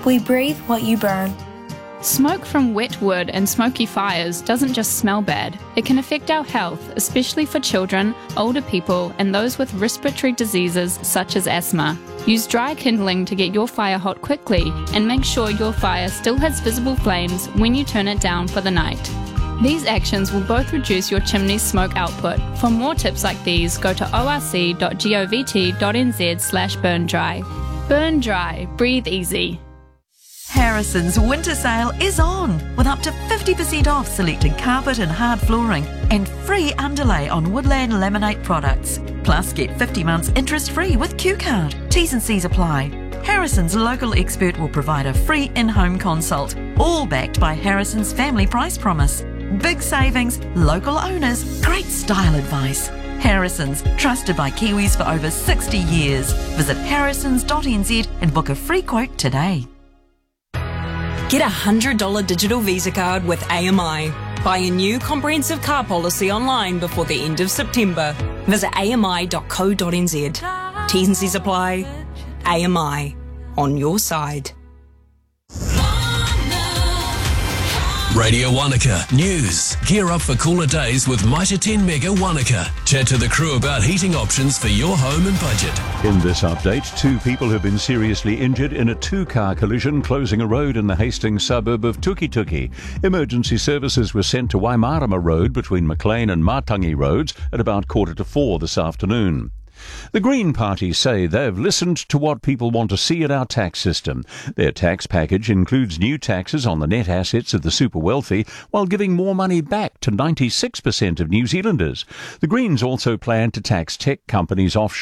We breathe what you burn. Smoke from wet wood and smoky fires doesn't just smell bad. It can affect our health, especially for children, older people, and those with respiratory diseases such as asthma. Use dry kindling to get your fire hot quickly, and make sure your fire still has visible flames when you turn it down for the night. These actions will both reduce your chimney's smoke output. For more tips like these, go to orc.govt.nz/burn dry. Burn dry, breathe easy. Harrison's winter sale is on, with up to 50% off selected carpet and hard flooring and free underlay on Woodland Laminate products. Plus, get 50 months interest-free with Q-Card. T's and C's apply. Harrison's local expert will provide a free in-home consult, all backed by Harrison's family price promise. Big savings, local owners, great style advice. Harrison's, trusted by Kiwis for over 60 years. Visit harrisons.nz and book a free quote today. Get a $100 digital Visa card with AMI. Buy a new comprehensive car policy online before the end of September. Visit ami.co.nz. T's and C's apply. AMI. On your side. Radio Wanaka News. Gear up for cooler days with Mitre 10 Mega Wanaka. Chat to the crew about heating options for your home and budget. In this update, 2 people have been seriously injured in a 2-car collision closing a road in the Hastings suburb of Tukituki. Emergency services were sent to Waimarama Road between Maclean and Matangi Roads at about 3:45 this afternoon. The Green Party say they've listened to what people want to see in our tax system. Their tax package includes new taxes on the net assets of the super wealthy, while giving more money back to 96% of New Zealanders. The Greens also plan to tax tech companies offshore.